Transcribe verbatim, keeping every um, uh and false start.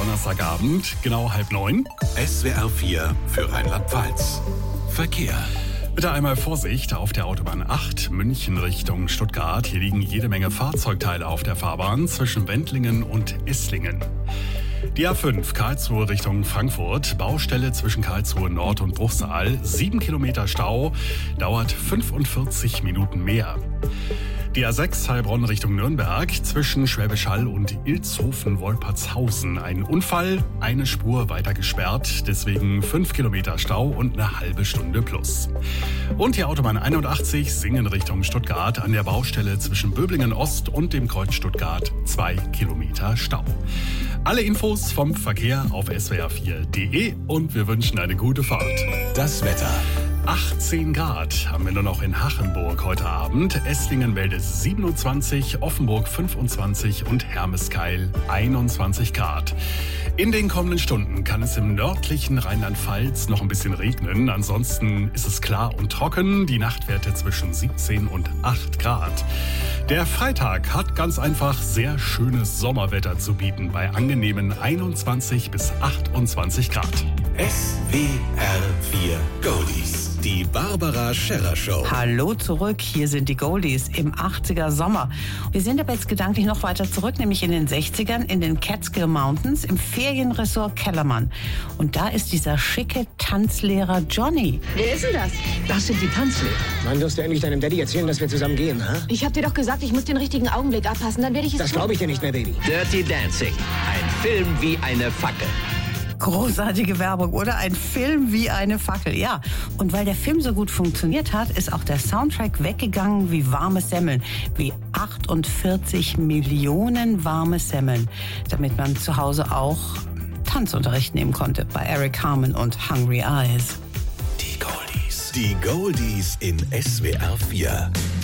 Donnerstagabend, genau halb neun. S W R vier für Rheinland-Pfalz. Verkehr. Bitte einmal Vorsicht auf der Autobahn acht, München Richtung Stuttgart. Hier liegen jede Menge Fahrzeugteile auf der Fahrbahn zwischen Wendlingen und Esslingen. Die A fünf, Karlsruhe Richtung Frankfurt, Baustelle zwischen Karlsruhe Nord und Bruchsal, sieben Kilometer Stau, dauert fünfundvierzig Minuten mehr. Die A sechs, Heilbronn Richtung Nürnberg, zwischen Schwäbisch Hall und Ilshofen-Wolpertshausen. Ein Unfall, eine Spur weiter gesperrt, deswegen fünf Kilometer Stau und eine halbe Stunde plus. Und die Autobahn einundachtzig, Singen Richtung Stuttgart, an der Baustelle zwischen Böblingen Ost und dem Kreuz Stuttgart, zwei Kilometer Stau. Alle Infos vom Verkehr auf S W R vier punkt de und wir wünschen eine gute Fahrt. Das Wetter. achtzehn Grad haben wir nur noch in Hachenburg heute Abend. Esslingen meldet siebenundzwanzig, Offenburg fünfundzwanzig und Hermeskeil einundzwanzig Grad. In den kommenden Stunden kann es im nördlichen Rheinland-Pfalz noch ein bisschen regnen. Ansonsten ist es klar und trocken. Die Nachtwerte zwischen siebzehn und acht Grad. Der Freitag hat ganz einfach sehr schönes Sommerwetter zu bieten bei angenehmen einundzwanzig bis achtundzwanzig Grad. S W R vier Goldies. Die Barbara Scherrer Show. Hallo zurück, hier sind die Goldies im achtziger Sommer. Wir sind aber jetzt gedanklich noch weiter zurück, nämlich in den sechzigern in den Catskill Mountains im Ferienresort Kellermann. Und da ist dieser schicke Tanzlehrer Johnny. Wer ist denn das? Das sind die Tanzlehrer. Wann wirst du endlich deinem Daddy erzählen, dass wir zusammen gehen, ha? Ich hab dir doch gesagt, ich muss den richtigen Augenblick abpassen, dann werde ich es Das glaube ich dir nicht mehr, Baby. Dirty Dancing. Ein Film wie eine Fackel. Großartige Werbung, oder? Ein Film wie eine Fackel, ja. Und weil der Film so gut funktioniert hat, ist auch der Soundtrack weggegangen wie warme Semmeln. Wie achtundvierzig Millionen warme Semmeln. Damit man zu Hause auch Tanzunterricht nehmen konnte bei Eric Carmen und Hungry Eyes. Die Goldies. Die Goldies in S W R vier.